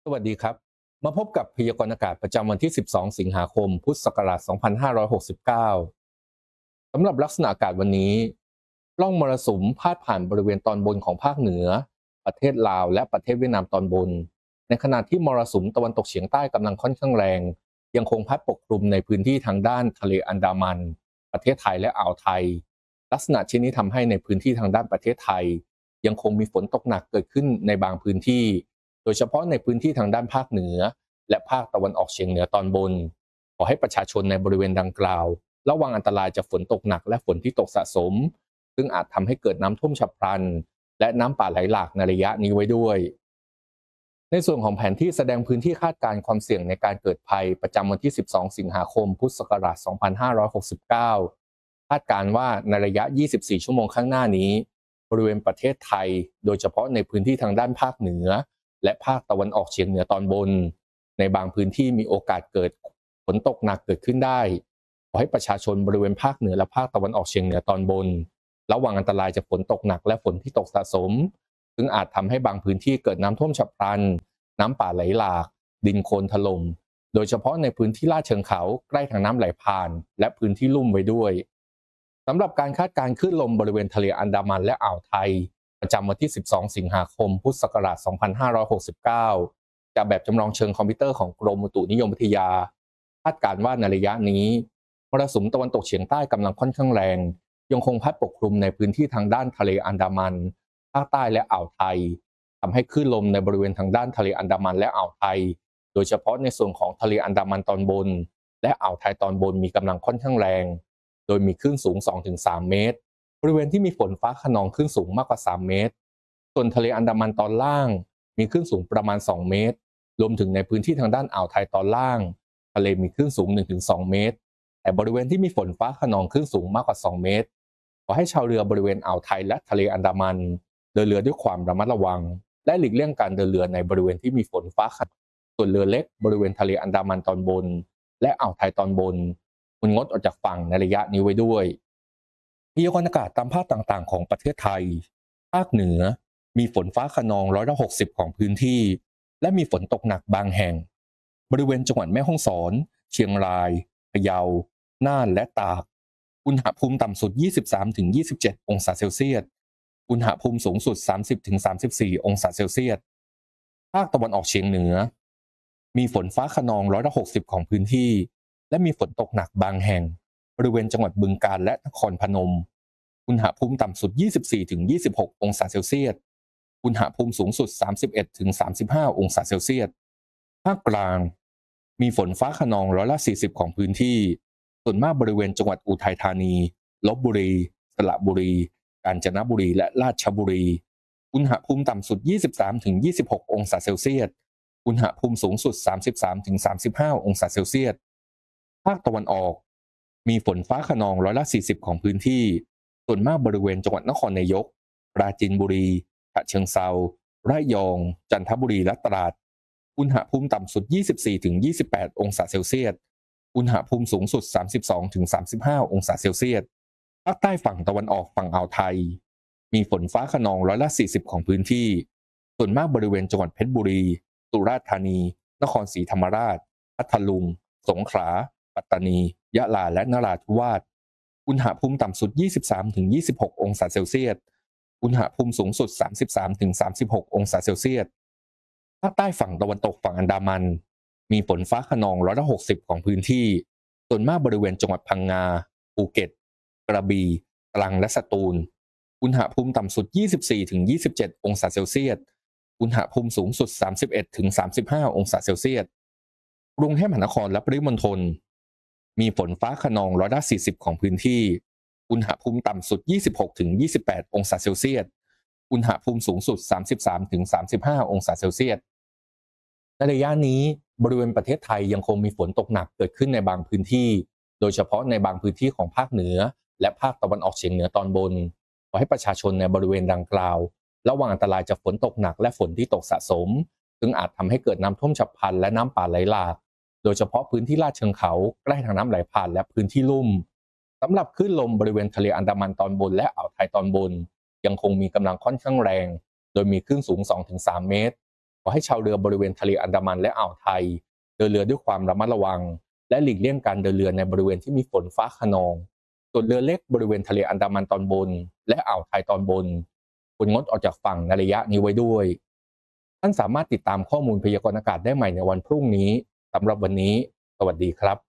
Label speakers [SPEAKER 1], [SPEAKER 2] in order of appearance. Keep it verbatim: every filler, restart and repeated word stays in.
[SPEAKER 1] สวัสดีครับมาพบกับพยากรณ์อากาศประจำวันที่ สิบสอง สิงหาคม พุทธศักราช สองพันห้าร้อยหกสิบเก้า สำหรับลักษณะอากาศวันนี้ร่องมรสุมพาดผ่านบริเวณตอนบนของภาคเหนือประเทศลาวและประเทศเวียดนามตอนบนในขณะที่มรสุมตะวันตกเฉียงใต้กำลังค่อนข้างแรงยังคงพัดปกคลุมในพื้นที่ทางด้านทะเลอันดามันประเทศไทยและอ่าวไทยลักษณะเช่นนี้ทำให้ในพื้นที่ทางด้านประเทศไทยยังคงมีฝนตกหนักเกิดขึ้นในบางพื้นที่โดยเฉพาะในพื้นที่ทางด้านภาคเหนือและภาคตะวันออกเฉียงเหนือตอนบนขอให้ประชาชนในบริเวณดังกล่าวระวังอันตรายจากฝนตกหนักและฝนที่ตกสะสมซึ่งอาจทำให้เกิดน้ำท่วมฉับพลันและน้ำป่าไหลหลากในระยะนี้ไว้ด้วยในส่วนของแผนที่แสดงพื้นที่คาดการณ์ความเสี่ยงในการเกิดภัยประจำวันที่ สิบสอง สิงหาคม พุทธศักราช สองพันห้าร้อยหกสิบเก้า คาดการณ์ว่าในระยะ ยี่สิบสี่ ชั่วโมงข้างหน้านี้บริเวณประเทศไทยโดยเฉพาะในพื้นที่ทางด้านภาคเหนือและภาคตะวันออกเฉียงเหนือตอนบนในบางพื้นที่มีโอกาสเกิดฝนตกหนักเกิดขึ้นได้ขอให้ประชาชนบริเวณภาคเหนือและภาคตะวันออกเฉียงเหนือตอนบนระวังอันตรายจากฝนตกหนักและฝนที่ตกสะสมซึ่งอาจทำให้บางพื้นที่เกิดน้ำท่วมฉับพลันน้ำป่าไหลหลากดินโคลนถล่มโดยเฉพาะในพื้นที่ลาดเชิงเขาใกล้ทางน้ำไหลผ่านและพื้นที่ลุ่มไว้ด้วยสำหรับการคาดการณ์คลื่นลมบริเวณทะเลอันดามันและอ่าวไทยประจำวันที่ สิบสอง สิงหาคม พุทธศักราช สองพันห้าร้อยหกสิบเก้า จากแบบจำลองเชิงคอมพิวเตอร์ของกรมอุตุนิยมวิทยาคาดการณ์ว่าในระยะนี้มรสุมตะวันตกเฉียงใต้กำลังค่อนข้างแรงยังคงพัดปกคลุมในพื้นที่ทางด้านทะเลอันดามันภาคใต้และอ่าวไทยทำให้คลื่นลมในบริเวณทางด้านทะเลอันดามันและอ่าวไทยโดยเฉพาะในส่วนของทะเลอันดามันตอนบนและอ่าวไทยตอนบนมีกำลังค่อนข้างแรงโดยมีคลื่นสูง สองถึงสาม เมตรบริเวณที่มีฝนฟ้าคะนองคลื่นสูงมากกว่าสามเมตรส่วนทะเลอันดามันตอนล่างมีคลื่นสูงประมาณสองเมตรรวมถึงในพื้นที่ทางด้านอ่าวไทยตอนล่างทะเลมีคลื่นสูง หนึ่งถึงสอง เมตรแต่บริเวณที่มีฝนฟ้าคะนองคลื่นสูงมากกว่าสองเมตรขอให้ชาวเรือบริเวณอ่าวไทยและทะเลอันดามันเดินเรือด้วยความระมัดระวังและหลีกเลี่ยงการเดินเรือในบริเวณที่มีฝนฟ้าคะนองส่วนเรือเล็กบริเวณทะเลอันดามันตอนบนและอ่าวไทยตอนบนควรงดออกจากฝั่งในระยะนี้ไว้ด้วยพยากรณ์อากาศตามภาคต่างๆของประเทศไทยภาคเหนือมีฝนฟ้าคะนองร้อยละหกสิบของพื้นที่และมีฝนตกหนักบางแห่งบริเวณจังหวัดแม่ฮ่องสอนเชียงรายพะเยาน่านและตากอุณหภูมิต่ำสุด ยี่สิบสามถึงยี่สิบเจ็ด องศาเซลเซียสอุณหภูมิสูงสุด สามสิบถึงสามสิบสี่ องศาเซลเซียสภาคตะวันออกเฉียงเหนือมีฝนฟ้าคะนองร้อยละหกสิบของพื้นที่และมีฝนตกหนักบางแห่งบริเวณจังหวัดบึงกาฬและนครพนมอุณหภูมิต่ำสุด ยี่สิบสี่ถึงยี่สิบหก องศาเซลเซียสอุณหภูมิสูงสุด สามสิบเอ็ดถึงสามสิบห้า องศาเซลเซียสภาคกลางมีฝนฟ้าคะนองร้อยละสี่สิบของพื้นที่ส่วนมากบริเวณจังหวัดอุทัยธานีลพบุรีสระบุรีกาญจนบุรีและราชบุรีอุณหภูมิต่ำสุด ยี่สิบสามถึงยี่สิบหก องศาเซลเซียสอุณหภูมิสูงสุด สามสิบสามถึงสามสิบห้า องศาเซลเซียสภาคตะวันออกมีฝนฟ้าคะนองร้อยละสี่สิบของพื้นที่ส่วนมากบริเวณจังหวัดนครนายกปราจีนบุรีฉะเชิงเทราระยองจันทบุรีและตราดอุณหภูมิต่ำสุด ยี่สิบสี่ถึงยี่สิบแปด องศาเซลเซียสอุณหภูมิสูงสุด สามสิบสองถึงสามสิบห้า องศาเซลเซียสภาคใต้ฝั่งตะวันออกฝั่งอ่าวไทยมีฝนฟ้าคะนองร้อยละสี่สิบของพื้นที่ส่วนมากบริเวณจังหวัดเพชรบุรีสุราษฎร์ธานีนครศรีธรรมราชพัทลุงสงขลาปัตตานียะลาและนราธิวาสอุณหภูมิต่ำสุด ยี่สิบสามถึงยี่สิบหก องศาเซลเซียสอุณหภูมิสูงสุด สามสิบสามถึงสามสิบหก องศาเซลเซียสภาคใต้ฝั่งตะวันตกฝั่งอันดามันมีฝนฟ้าคะนองร้อยละหกสิบของพื้นที่ส่วนมากบริเวณจังหวัดพังงาภูเก็ตกระบี่ตรังและสตูลอุณหภูมิต่ำสุด ยี่สิบสี่ถึงยี่สิบเจ็ด องศาเซลเซียสอุณหภูมิสูงสุด สามสิบเอ็ดถึงสามสิบห้า องศาเซลเซียสกรุงเทพมหานครและปริมณฑลมีฝนฟ้าคะนองร้อยละสี่สิบของพื้นที่อุณหภูมิต่ำสุด ยี่สิบหกถึงยี่สิบแปด องศาเซลเซียสอุณหภูมิสูงสุด สามสิบสามถึงสามสิบห้า องศาเซลเซียสในระยะนี้บริเวณประเทศไทยยังคงมีฝนตกหนักเกิดขึ้นในบางพื้นที่โดยเฉพาะในบางพื้นที่ของภาคเหนือและภาคตะวันออกเฉียงเหนือตอนบนขอให้ประชาชนในบริเวณดังกล่าวระวังอันตรายจากฝนตกหนักและฝนที่ตกสะสมซึ่งอาจทำให้เกิดน้ำท่วมฉับพลันและน้ำป่าไหลหลากโดยเฉพาะพื้นที่ลาดเชิงเขาใกล้ทางน้ำไหลผ่านและพื้นที่ลุ่มสำหรับคลื่นลมบริเวณทะเลอันดามันตอนบนและอ่าวไทยตอนบนยังคงมีกำลังค่อนข้างแรงโดยมีคลื่นสูง สองถึงสาม เมตรอให้ชาวเรือบริเวณทะเลอันดามันและอ่าวไทยเดินเรือด้วยความระมัดระวังและหลีกเลี่ยงการเดินเรือในบริเวณที่มีฝนฟ้าคะนองส่วนเรือเล็กบริเวณทะเลอันดามันตอนบนและอ่าวไทยตอนบนควรงดออกจากฝั่งในระยะนี้ไว้ด้วยท่านสามารถติดตามข้อมูลพยากรณ์อากาศได้ใหม่ในวันพรุ่งนี้สำหรับวันนี้สวัสดีครับ